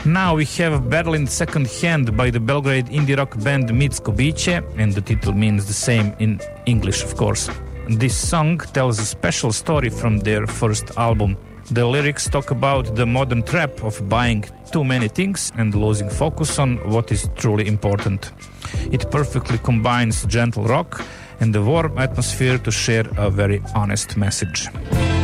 Now we have Berlin Second Hand by the Belgrade indie rock band Mitsko Biće, and the title means the same in English, of course. This song tells a special story from their first album. The lyrics talk about the modern trap of buying too many things and losing focus on what is truly important. It perfectly combines gentle rock and the warm atmosphere to share a very honest message.